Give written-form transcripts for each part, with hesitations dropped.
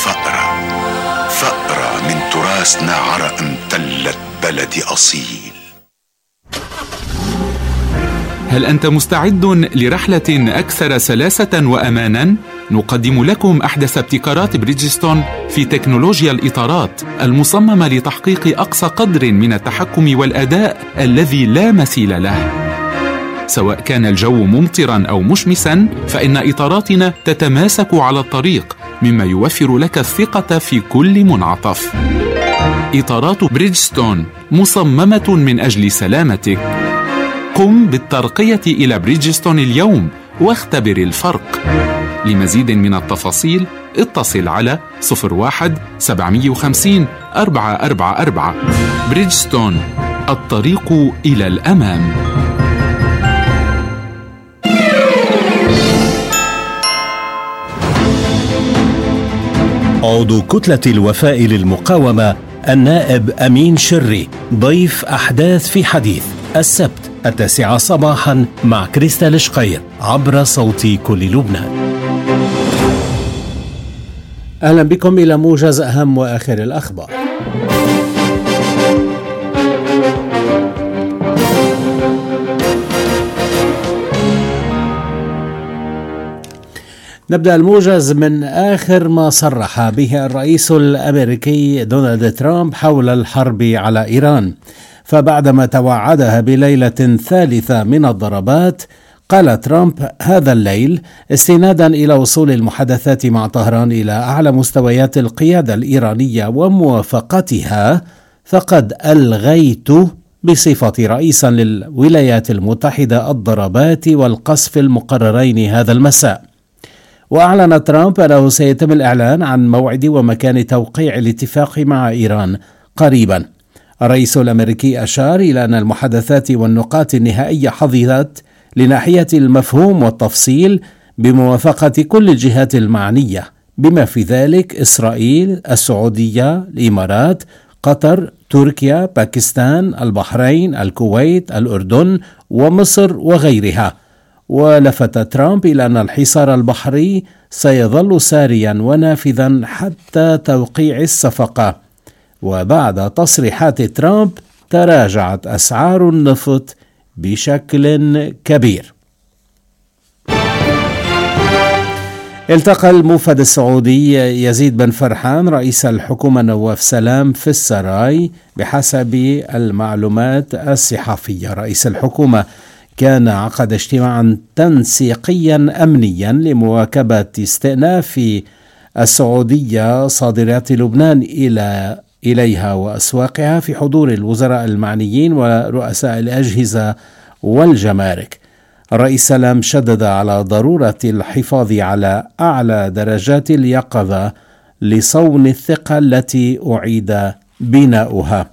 فأرة من تراثنا، عرق امتلت بلدي أصيل. هل أنت مستعد لرحلة أكثر سلاسة وأماناً؟ نقدم لكم أحدث ابتكارات بريدجستون في تكنولوجيا الإطارات المصممة لتحقيق أقصى قدر من التحكم والأداء الذي لا مثيل له. سواء كان الجو ممطراً أو مشمساً، فإن إطاراتنا تتماسك على الطريق، مما يوفر لك الثقة في كل منعطف. إطارات بريدجستون مصممة من أجل سلامتك. قم بالترقية إلى بريدجستون اليوم واختبر الفرق. لمزيد من التفاصيل اتصل على 01-750-444. بريدجستون، الطريق إلى الأمام. عضو كتلة الوفاء للمقاومة النائب أمين شري ضيف أحداث في حديث السبت 9 صباحا مع كريستال شقير عبر صوت كل لبنان. أهلا بكم إلى موجز أهم وآخر الأخبار. نبدأ الموجز من آخر ما صرح به الرئيس الأمريكي دونالد ترامب حول الحرب على إيران. فبعدما توعدها بليلة ثالثة من الضربات، قال ترامب هذا الليل استنادا إلى وصول المحادثات مع طهران إلى أعلى مستويات القيادة الإيرانية وموافقتها، فقد ألغيت بصفتي رئيسا للولايات المتحدة الضربات والقصف المقررين هذا المساء. وأعلن ترامب أنه سيتم الإعلان عن موعد ومكان توقيع الاتفاق مع إيران قريبا. الرئيس الأمريكي أشار إلى أن المحادثات والنقاط النهائية حظيت لناحية المفهوم والتفصيل بموافقة كل الجهات المعنية، بما في ذلك إسرائيل، السعودية، الإمارات، قطر، تركيا، باكستان، البحرين، الكويت، الأردن ومصر وغيرها. ولفت ترامب إلى أن الحصار البحري سيظل ساريا ونافذا حتى توقيع الصفقة. وبعد تصريحات ترامب تراجعت أسعار النفط بشكل كبير. التقى الموفد السعودي يزيد بن فرحان رئيس الحكومة نواف سلام في السراي بحسب المعلومات الصحفية. رئيس الحكومة كان عقد اجتماعا تنسيقيا أمنيا لمواكبة استئناف السعودية صادرات لبنان إليها وأسواقها في حضور الوزراء المعنيين ورؤساء الأجهزة والجمارك. الرئيس سلام شدد على ضرورة الحفاظ على أعلى درجات اليقظة لصون الثقة التي أعيد بناؤها.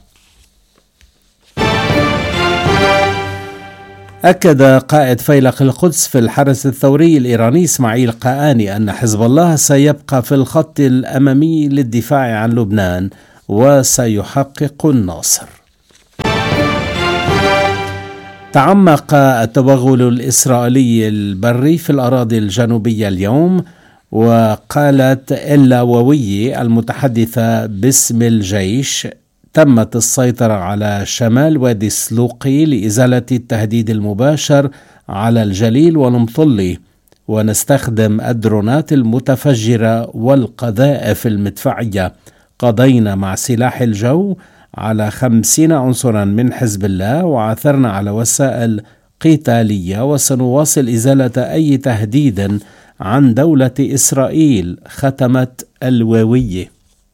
أكد قائد فيلق القدس في الحرس الثوري الإيراني إسماعيل قاآني أن حزب الله سيبقى في الخط الأمامي للدفاع عن لبنان وسيحقق النصر. تعمق التوغل الإسرائيلي البري في الأراضي الجنوبية اليوم، وقالت اللاووية المتحدثة باسم الجيش تمت السيطرة على شمال وادي السلوقي لإزالة التهديد المباشر على الجليل والمطلي، ونستخدم الدرونات المتفجرة والقذائف المدفعية. قضينا مع سلاح الجو على 50 عنصرا من حزب الله وعثرنا على وسائل قتالية، وسنواصل إزالة أي تهديد عن دولة إسرائيل، ختمت الواوية.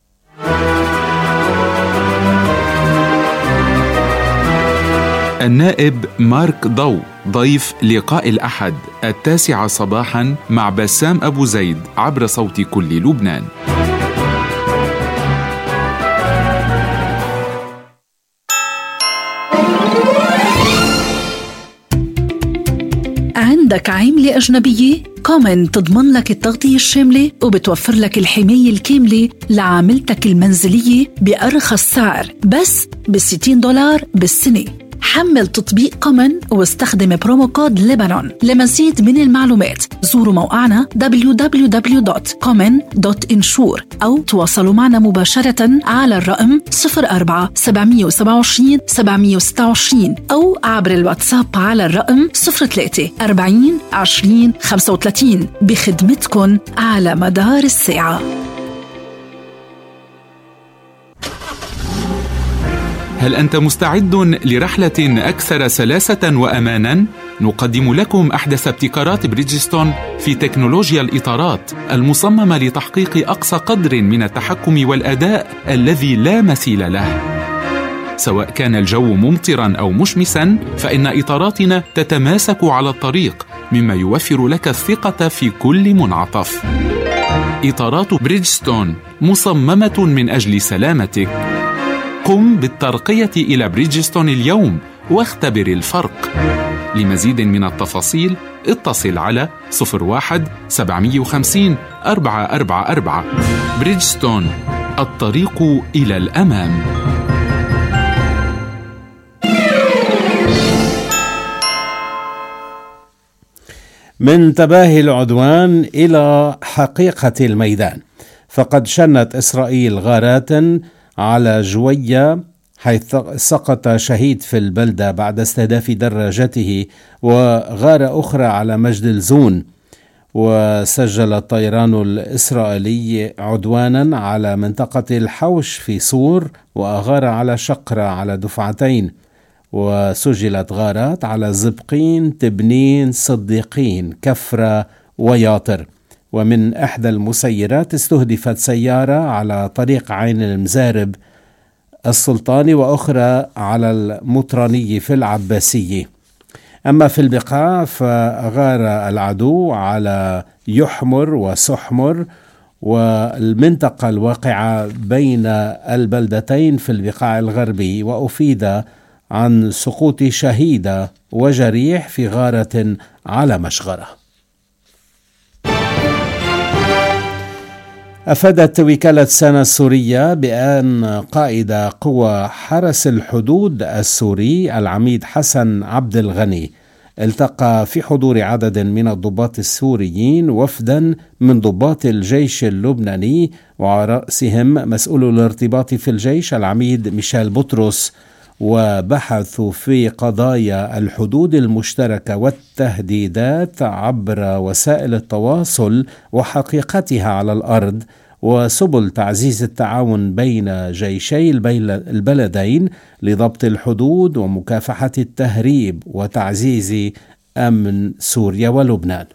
النائب مارك ضو ضيف لقاء الأحد 9 صباحا مع بسام أبو زيد عبر صوت كل لبنان. عندك عاملة أجنبية؟ كومن تضمن لك التغطية الشاملة وبتوفر لك الحماية الكاملة لعاملتك المنزلية بأرخص سعر، بس $60 بالسنة. حمل تطبيق كومن واستخدم برومو كود لبنان. لمزيد من المعلومات زوروا موقعنا www.common.insure أو تواصلوا معنا مباشرة على الرقم 04 727 726 أو عبر الواتساب على الرقم 03 40 20 35 بخدمتكم على مدار الساعة. هل أنت مستعد لرحلة أكثر سلاسة وأمانا؟ نقدم لكم أحدث ابتكارات بريدجستون في تكنولوجيا الإطارات المصممة لتحقيق أقصى قدر من التحكم والأداء الذي لا مثيل له. سواء كان الجو ممطرا أو مشمسا، فإن إطاراتنا تتماسك على الطريق، مما يوفر لك الثقة في كل منعطف. إطارات بريدجستون مصممة من أجل سلامتك. قم بالترقية إلى بريدجستون اليوم واختبر الفرق. لمزيد من التفاصيل اتصل على 01 750 444. بريدجستون، الطريق إلى الأمام. من تباهي العدوان إلى حقيقة الميدان، فقد شنت إسرائيل غارات على جوية حيث سقط شهيد في البلدة بعد استهداف دراجته، وغارة أخرى على مجد الزون. وسجل الطيران الإسرائيلي عدوانا على منطقة الحوش في صور، وأغار على شقرة على دفعتين، وسجلت غارات على زبقين، تبنين، صديقين، كفرة وياطر. ومن إحدى المسيرات استهدفت سيارة على طريق عين المزارب السلطاني، وأخرى على المطراني في العباسية. أما في البقاع فغار العدو على يحمر وسحمر، والمنطقة الواقعة بين البلدتين في البقاع الغربي، وأفيد عن سقوط شهيدة وجريح في غارة على مشغرة. أفادت وكالة سانا السورية بأن قائد قوى حرس الحدود السوري العميد حسن عبد الغني التقى في حضور عدد من الضباط السوريين وفدا من ضباط الجيش اللبناني، وعلى رأسهم مسؤول الارتباط في الجيش العميد ميشيل بطرس، وبحثوا في قضايا الحدود المشتركة والتهديدات عبر وسائل التواصل وحقيقتها على الأرض، وسبل تعزيز التعاون بين جيشي البلدين لضبط الحدود ومكافحة التهريب وتعزيز أمن سوريا ولبنان.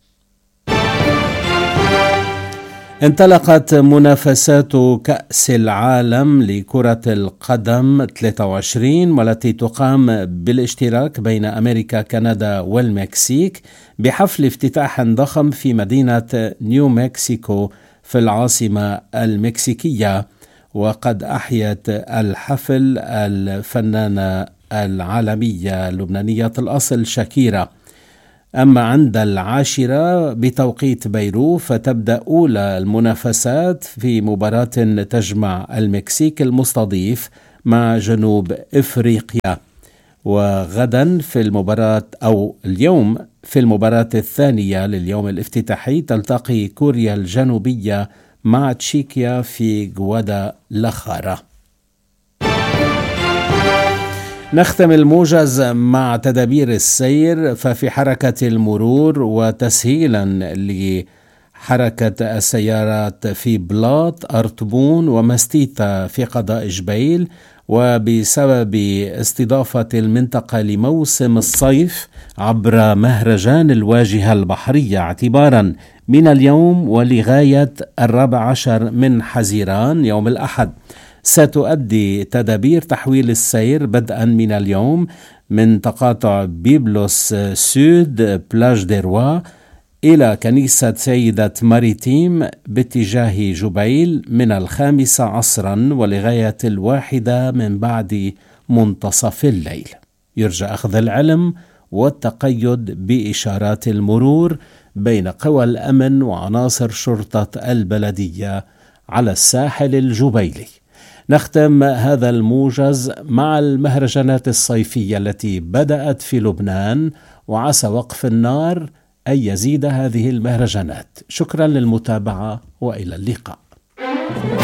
انطلقت منافسات كأس العالم لكرة القدم 23 والتي تقام بالاشتراك بين أمريكا، كندا والمكسيك، بحفل افتتاح ضخم في مدينة نيو مكسيكو في العاصمة المكسيكية. وقد أحيت الحفل الفنانة العالمية اللبنانية الأصل شاكيرا. أما عند 10 بتوقيت بيروت فتبدأ أولى المنافسات في مباراة تجمع المكسيك المستضيف مع جنوب إفريقيا. وغدا في المباراة أو اليوم في المباراة الثانية لليوم الافتتاحي تلتقي كوريا الجنوبية مع تشيكيا في غوادالخارا. نختم الموجز مع تدابير السير. ففي حركة المرور وتسهيلا لحركة السيارات في بلاط، أرطبون ومستيتا في قضاء جبيل، وبسبب استضافة المنطقة لموسم الصيف عبر مهرجان الواجهة البحرية اعتبارا من اليوم ولغاية 14 من حزيران يوم الأحد، ستؤدي تدابير تحويل السير بدءا من اليوم من تقاطع بيبلوس سود بلاج دي روا إلى كنيسة سيدة ماريتيم باتجاه جبيل من 5 عصرا ولغاية 1 من بعد منتصف الليل. يرجى أخذ العلم والتقيد بإشارات المرور بين قوى الأمن وعناصر شرطة البلدية على الساحل الجبيلي. نختم هذا الموجز مع المهرجانات الصيفية التي بدأت في لبنان، وعسى وقف النار أن يزيد هذه المهرجانات. شكرا للمتابعة وإلى اللقاء.